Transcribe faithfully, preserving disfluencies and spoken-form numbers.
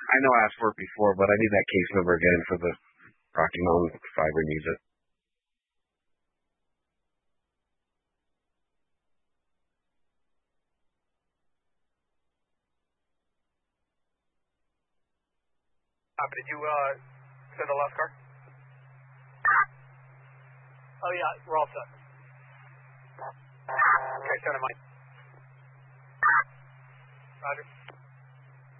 I know I asked for it before, but I need that case number again for the Rocky Mountain Fiber needs it. Uh, did you uh, send the last car? Oh, yeah, we're all set. Okay, send it, Mike. Roger.